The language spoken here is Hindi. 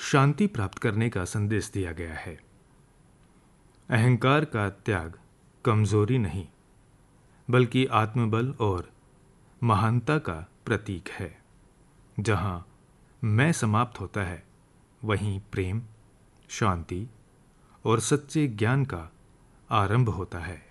शांति प्राप्त करने का संदेश दिया गया है। अहंकार का त्याग कमजोरी नहीं, बल्कि आत्मबल और महानता का प्रतीक है। जहां मैं समाप्त होता है, वहीं प्रेम, शांति और सच्चे ज्ञान का आरंभ होता है।